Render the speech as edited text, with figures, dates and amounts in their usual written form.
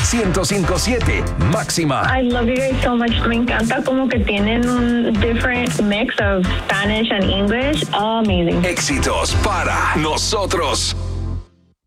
105.7 Máxima. I love you guys so much. Me encanta como que tienen un different mix of Spanish and English. Oh, amazing. Éxitos para nosotros.